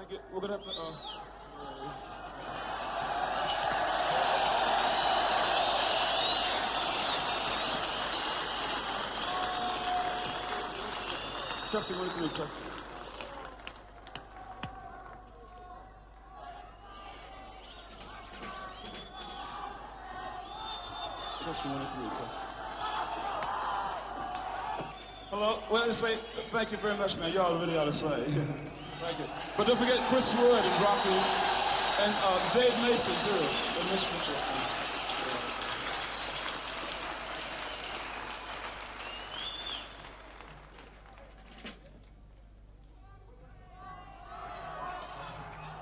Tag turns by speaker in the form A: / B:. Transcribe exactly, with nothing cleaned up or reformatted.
A: Thank you. We're gonna have to, uh, testing, one, three, testing. Testing, one, three, testing. Hello. Well, let's say thank you very much, man. Y'all really ought to say. Thank you. But don't forget Chris Wood and Broccoli and uh, Dave Mason too.